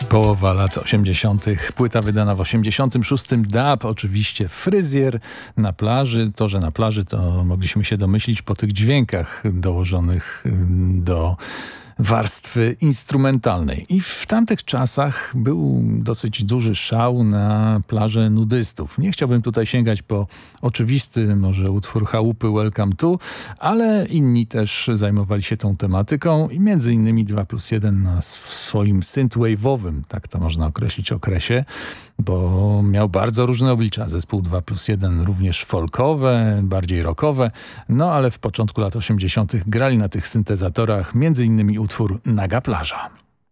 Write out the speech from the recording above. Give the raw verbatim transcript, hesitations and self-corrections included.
Połowa lat osiemdziesiątych. Płyta wydana w osiemdziesiątym szóstym. Dub, oczywiście Fryzjer na plaży. To, że na plaży, to mogliśmy się domyślić po tych dźwiękach dołożonych do warstwy instrumentalnej. I w tamtych czasach był dosyć duży szał na plaże nudystów. Nie chciałbym tutaj sięgać po oczywisty może utwór Chałupy Welcome to, ale inni też zajmowali się tą tematyką i między innymi dwa plus jeden na swoim synthwave'owym, tak to można określić, okresie, bo miał bardzo różne oblicza. Zespół dwa plus jeden również folkowe, bardziej rockowe, no ale w początku lat osiemdziesiątych grali na tych syntezatorach między innymi utwór Naga plaża.